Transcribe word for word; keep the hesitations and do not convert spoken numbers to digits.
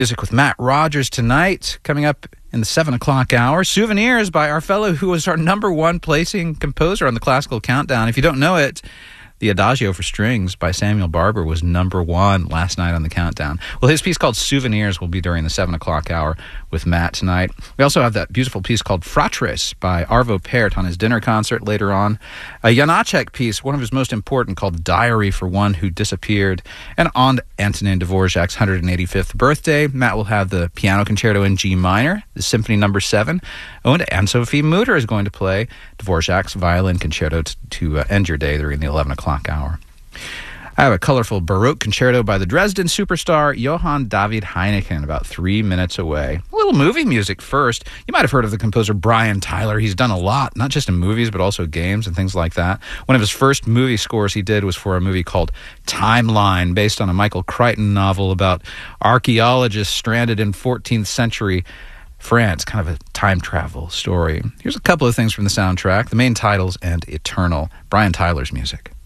Music with Matt Rogers tonight. Coming up in the seven o'clock hour, Souvenirs by our fellow who was our number one placing composer on the Classical Countdown. If you don't know it, the Adagio for Strings by Samuel Barber was number one last night on the Countdown. Well, his piece called Souvenirs will be during the seven o'clock hour with Matt tonight. We also have that beautiful piece called Fratres by Arvo Pärt on his dinner concert later on. A Janacek piece, one of his most important, called Diary for One Who Disappeared. And on Antonin Dvorak's one hundred eighty-fifth birthday, Matt will have the Piano Concerto in G minor, the Symphony Number seven. Oh, and Anne-Sophie Mutter is going to play Dvorak's Violin Concerto to, to uh, end your day during the eleven o'clock hour. I have a colorful Baroque concerto by the Dresden superstar Johann David Heineken about three minutes away. A little movie music first. You might have heard of the composer Brian Tyler. He's done a lot, not just in movies, but also games and things like that. One of his first movie scores he did was for a movie called Timeline, based on a Michael Crichton novel about archaeologists stranded in fourteenth century France, kind of a time travel story. Here's a couple of things from the soundtrack, the main titles and Eternal, Brian Tyler's music.